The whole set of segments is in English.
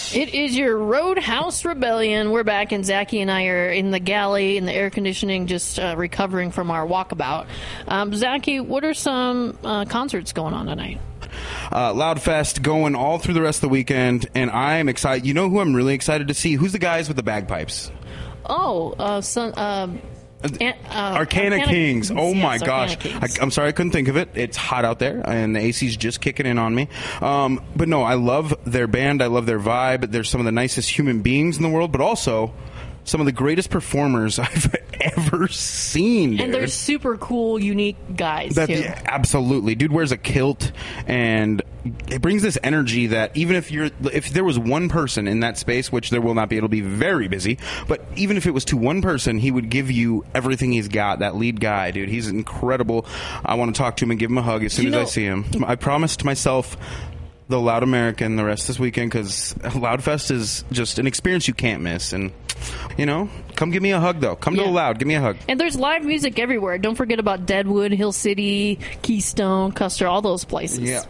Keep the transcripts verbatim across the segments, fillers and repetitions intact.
It is your Roadhouse Rebellion. We're back, and Zachy and I are in the galley in the air conditioning, just uh, recovering from our walkabout. Um, Zachy, what are some uh, concerts going on tonight? Uh, Loudfest going all through the rest of the weekend, and I'm excited. You know who I'm really excited to see? Who's the guys with the bagpipes? Oh, uh, son, uh, An- uh, Arcana, Arcana Kings. Kings. Oh, yes, my gosh. I, I'm sorry I couldn't think of it. It's hot out there, and the A C's just kicking in on me. Um, but no, I love their band. I love their vibe. They're some of the nicest human beings in the world, but also some of the greatest performers I've ever seen. Dude. And they're super cool, unique guys, that, too. Yeah, absolutely. Dude wears a kilt, and it brings this energy that even if you're, if there was one person in that space, which there will not be, it'll be very busy, but even if it was to one person, he would give you everything he's got. That lead guy, dude, he's incredible. I want to talk to him and give him a hug as soon you as know, I see him. I promised myself the Loud American the rest of this weekend, because Loudfest is just an experience you can't miss. And, you know, come give me a hug, though. Come yeah. to the Loud. Give me a hug. And there's live music everywhere. Don't forget about Deadwood, Hill City, Keystone, Custer, all those places. Yeah.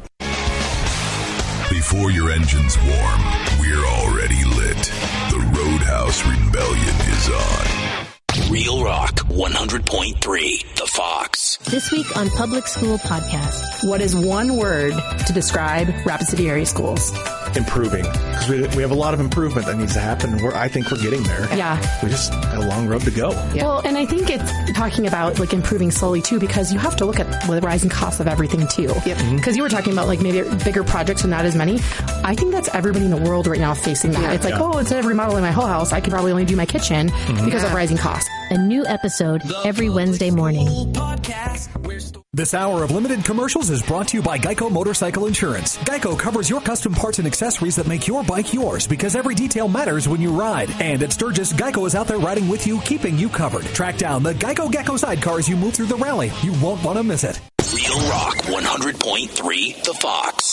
Before your engine's warm, we're already lit. The Roadhouse Rebellion is on. Real Rock one hundred point three, The Fox. This week on Public School Podcast. What is one word to describe Rapid City area schools? Improving. Because we, we have a lot of improvement that needs to happen. We're, I think we're getting there. Yeah. We just have a long road to go. Yeah. Well, and I think it's talking about like improving slowly too, because you have to look at the rising costs of everything too. Because yep. mm-hmm. you were talking about like maybe bigger projects and not as many. I think that's everybody in the world right now facing that. Yeah. It's like, yeah. oh, instead of remodeling my whole house, I could probably only do my kitchen mm-hmm. because yeah. of rising costs. A new episode every Wednesday morning. This hour of limited commercials is brought to you by Geico Motorcycle Insurance. Geico covers your custom parts and accessories that make your bike yours, because every detail matters when you ride. And at Sturgis, Geico is out there riding with you, keeping you covered. Track down the Geico Gecko sidecar as you move through the rally. You won't want to miss it. Real Rock one hundred point three, The Fox.